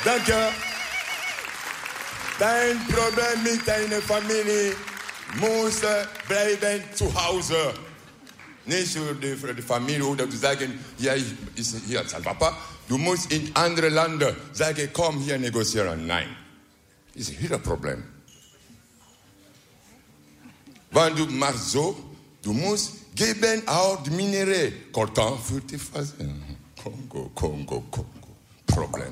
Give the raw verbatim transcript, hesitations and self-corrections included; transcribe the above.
Danke. Dein Problem mit deiner Familie muss bleiben zu Hause. Nicht für die, für die Familie oder zu sagen, hier ist hier Papa. Du musst in andere Länder sagen, komm hier negozieren. Nein. Das ist hier ein Problem. Wenn du machst so, du musst geben auch die Minerais. Coltan für die Phase. Kongo, Kongo, Kongo. Problem.